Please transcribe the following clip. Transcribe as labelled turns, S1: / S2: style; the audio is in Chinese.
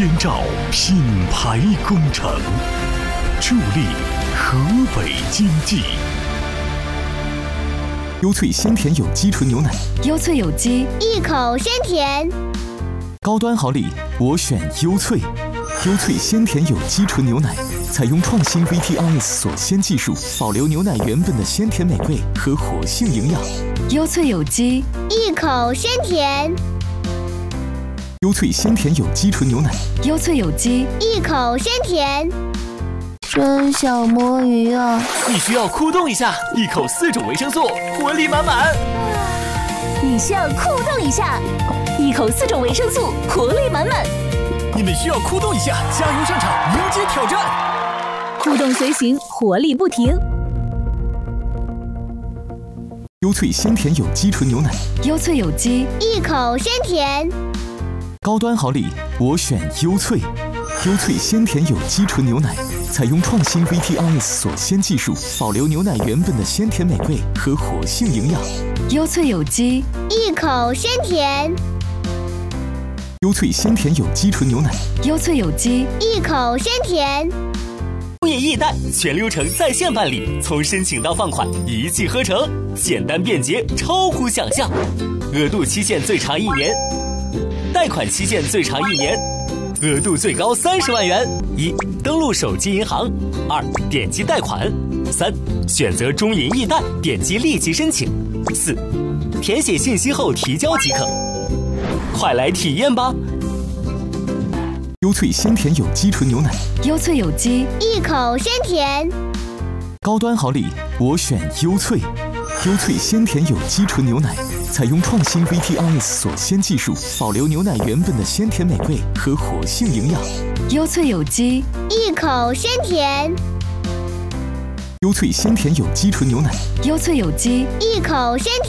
S1: 建造品牌工程，助力河北经济。
S2: 优萃鲜甜有机纯牛奶，
S3: 优萃有机，
S4: 一口鲜甜。
S2: 高端好礼，我选优萃。优萃鲜甜有机纯牛奶，采用创新 VTRS 锁鲜技术，保留牛奶原本的鲜甜美味和活性营养。
S3: 优萃有机，
S4: 一口鲜甜。
S2: 优萃鲜甜有机纯牛奶，
S3: 优萃有机，
S4: 一口鲜甜。
S5: 真想摸鱼啊！
S6: 你需要酷动一下，一口4种维生素，活力满满。
S7: 你需要酷动一下，一口4种维生素，活力满满。
S6: 你们需要酷动一下，加油上场，迎接挑战。
S7: 酷动随行，活力不停。
S2: 优萃鲜甜有机纯牛奶，
S3: 优萃有机，
S4: 一口鲜甜。
S2: 高端好礼，我选优萃。优萃鲜甜有机纯牛奶，采用创新 VTRS 锁鲜技术，保留牛奶原本的鲜甜美味和活性营养。
S3: 优萃有机，
S4: 一口鲜甜。
S2: 优萃鲜甜有机纯牛奶，
S3: 优萃有机，
S4: 一口鲜甜。
S6: 工业易贷全流程在线办理，从申请到放款一气呵成，简单便捷，超乎想象。额度期限最长1年，贷款期限最长1年，额度最高30万元。1. 登录手机银行。2. 点击贷款。3. 选择中银易贷，点击立即申请。4. 填写信息后提交即可。快来体验吧！
S2: 优萃鲜甜有机纯牛奶，
S3: 优萃有机，
S4: 一口鲜甜。
S2: 高端好礼，我选优萃。优萃鲜甜有机纯牛奶，采用创新 VTRS 锁鲜技术，保留牛奶原本的鲜甜美味和活性营养。
S3: 优萃有机，
S4: 一口鲜甜。
S2: 优萃鲜甜有机纯牛奶，
S3: 优萃有机，
S4: 一口鲜甜。